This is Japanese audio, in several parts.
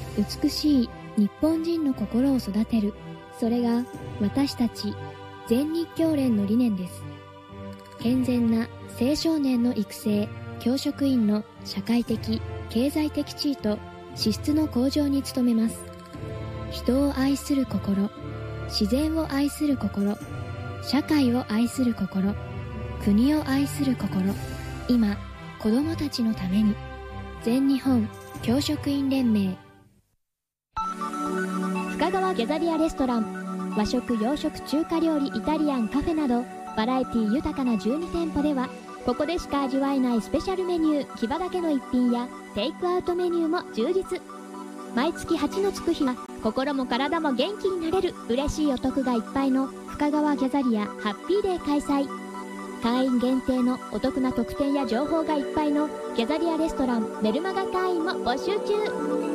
美しい日本人の心を育てる。それが私たち全日教連の理念です。健全な青少年の育成、教職員の社会的、経済的地位と資質の向上に努めます。人を愛する心、自然を愛する心、社会を愛する心、国を愛する心、今、子供たちのために。全日本教職員連盟。深川ギャザリアレストラン、和食、洋食、中華料理、イタリアン、カフェなどバラエティ豊かな12店舗では、ここでしか味わえないスペシャルメニュー、キバだけの一品やテイクアウトメニューも充実。毎月8のつく日は心も体も元気になれる嬉しいお得がいっぱいの深川ギャザリアハッピーデー開催。会員限定のお得な特典や情報がいっぱいのギャザリアレストランメルマガ会員も募集中。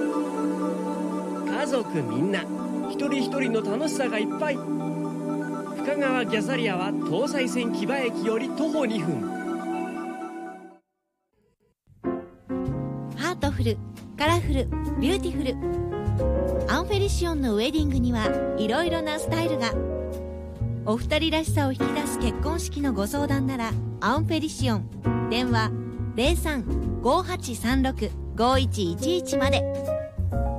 家族みんな一人一人の楽しさがいっぱい。深川ギャザリアは東西線木場駅より徒歩2分。 ハートフル、カラフル、ビューティフル。アンフェリシオンのウェディングにはいろいろなスタイルが。お二人らしさを引き出す結婚式のご相談ならアンフェリシオン。電話 03-5836-5111 まで。